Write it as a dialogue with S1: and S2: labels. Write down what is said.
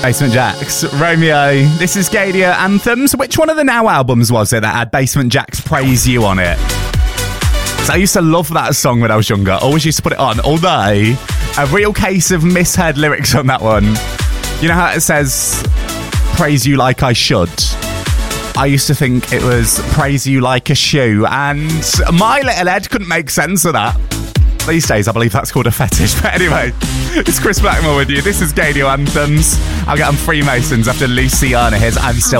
S1: Basement Jaxx, Romeo. This is Gaydar Anthems. Which one of the Now albums was it that had Basement Jaxx Praise You on it? So I used to love that song when I was younger. Always used to put it on. Although, a real case of misheard lyrics on that one. You know how it says, praise you like I should? I used to think it was praise you like a shoe. And my little head couldn't make sense of that. These days, I believe that's called a fetish. But anyway, it's Chris Blackmore with you. This is Gaydar Anthems. I'll get on Freemasons after Luciana. Here's I'm Still